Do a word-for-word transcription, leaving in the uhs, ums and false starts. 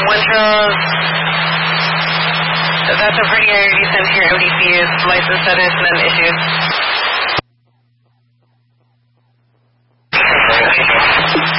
Wintrolls, that's a pretty area you sent to your M D Cs, license status, none issued.